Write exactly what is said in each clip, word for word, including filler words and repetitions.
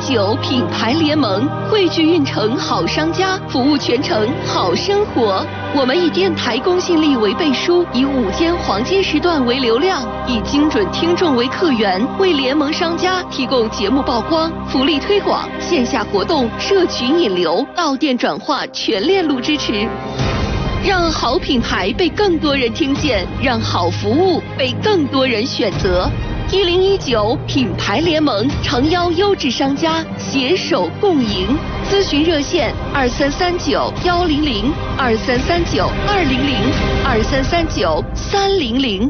九品牌联盟汇聚运城好商家，服务全城好生活。我们以电台公信力为背书，以午间黄金时段为流量，以精准听众为客源，为联盟商家提供节目曝光、福利推广、线下活动、社群引流、到店转化全链路支持。让好品牌被更多人听见，让好服务被更多人选择。一零一九品牌联盟诚邀优质商家携手共赢。咨询热线二三三九幺零零二三三九二零零二三三九三零零。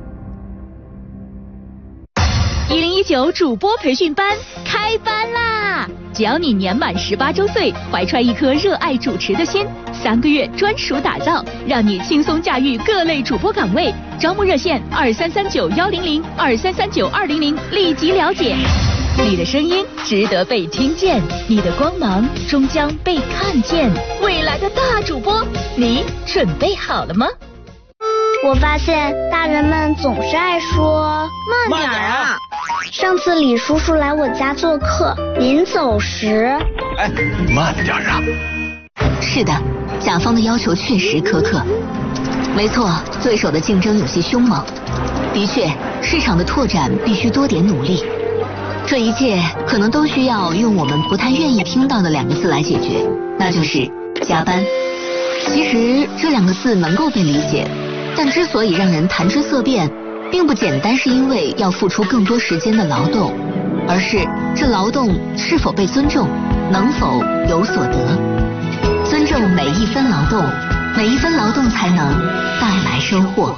一零一九主播培训班开班啦！只要你年满十八周岁，怀揣一颗热爱主持的心，三个月专属打造，让你轻松驾驭各类主播岗位。招募热线二三三九幺零零二三三九二零零，立即了解。你的声音值得被听见，你的光芒终将被看见。未来的大主播，你准备好了吗？ 我发现大人们总是爱说慢点啊。 上次李叔叔来我家做客，临走时， 哎，慢点啊。 是的，甲方的要求确实苛刻。没错，对手的竞争有些凶猛。的确，市场的拓展必须多点努力。这一切可能都需要用我们不太愿意听到的两个字来解决，那就是加班。其实这两个字能够被理解，但之所以让人谈之色变，并不简单是因为要付出更多时间的劳动，而是这劳动是否被尊重，能否有所得。尊重每一分劳动，每一分劳动才能带来收获。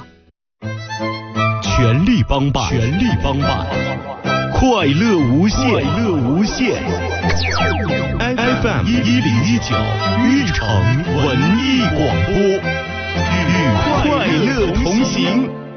全力帮办，全力帮办，快乐无限，快乐无限。F M 一零一九运城文艺广播，与快乐同行。